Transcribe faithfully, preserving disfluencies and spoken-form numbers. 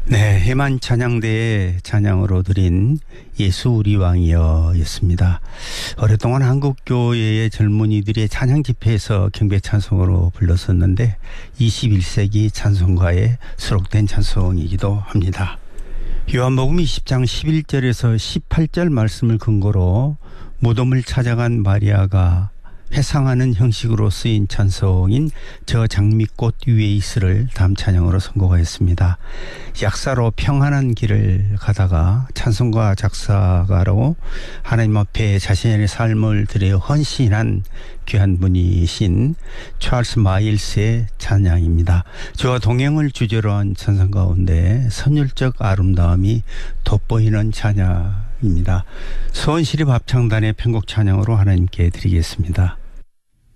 네, 해만 찬양대의 찬양으로 드린 예수 우리 왕이여 였습니다. 오랫동안 한국교회의 젊은이들이 찬양 집회에서 경배 찬송으로 불렀었는데 이십일 세기 찬송가에 수록된 찬송이기도 합니다. 요한복음 이십 장 십일 절에서 십팔 절 말씀을 근거로 무덤을 찾아간 마리아가 회상하는 형식으로 쓰인 찬송인 저 장미꽃 위에 있으를 다음 찬양으로 선곡하였습니다. 약사로 평안한 길을 가다가 찬송가 작사가로 하나님 앞에 자신의 삶을 들여 헌신한 귀한 분이신 찰스 마일스의 찬양입니다. 저와 동행을 주제로 한 찬송 가운데 선율적 아름다움이 돋보이는 찬양입니다. 수원시립 합창단의 편곡 찬양으로 하나님께 드리겠습니다.